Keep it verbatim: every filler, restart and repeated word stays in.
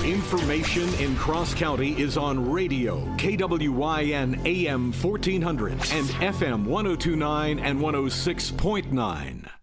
Information in Cross County is on radio, K W Y N A M fourteen hundred and F M one oh two point nine and one oh six point nine.